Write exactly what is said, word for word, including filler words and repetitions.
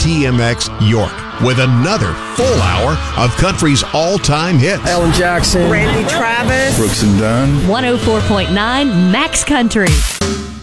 T M X York with another full hour of country's all-time hits. Alan Jackson, Randy Travis, Brooks and Dunn, one oh four point nine Max Country.